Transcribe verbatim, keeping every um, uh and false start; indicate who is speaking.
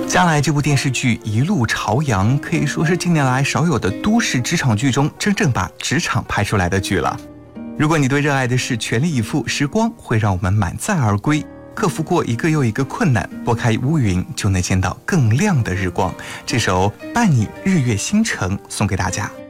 Speaker 1: 将来这部电视剧《一路朝阳》可以说是近年来少有的都市职场剧中真正把职场拍出来的剧了。如果你对热爱的事全力以赴，时光会让我们满载而归，克服过一个又一个困难，拨开乌云就能见到更亮的日光。这首《伴你日月星辰》送给大家。